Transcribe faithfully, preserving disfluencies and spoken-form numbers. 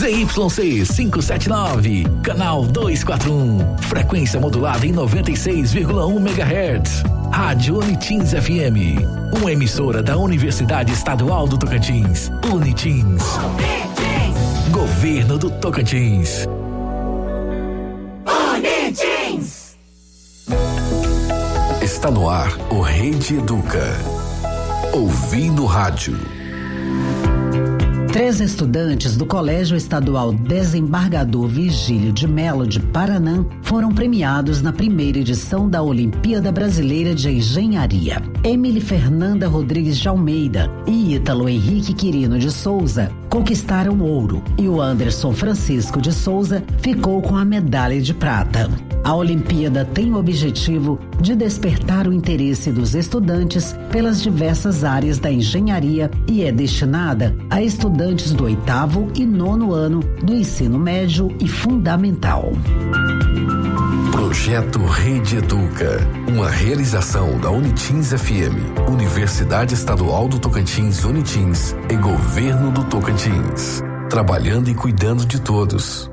Z Y C quinhentos e setenta e nove, canal duzentos e quarenta e um, frequência modulada em noventa e seis vírgula um megahertz. Rádio Unitins F M, uma emissora da Universidade Estadual do Tocantins. Unitins. Governo do Tocantins. Unitins. Está no ar o Rede Educa. Ouvindo rádio. Três estudantes do Colégio Estadual Desembargador Vigílio de Melo de Paranã foram premiados na primeira edição da Olimpíada Brasileira de Engenharia. Emily Fernanda Rodrigues de Almeida e Ítalo Henrique Quirino de Souza conquistaram ouro e o Anderson Francisco de Souza ficou com a medalha de prata. A Olimpíada tem o objetivo de despertar o interesse dos estudantes pelas diversas áreas da engenharia e é destinada a estudantes do oitavo e nono ano do ensino médio e fundamental. Projeto Rede Educa, uma realização da Unitins F M, Universidade Estadual do Tocantins Unitins e Governo do Tocantins, trabalhando e cuidando de todos.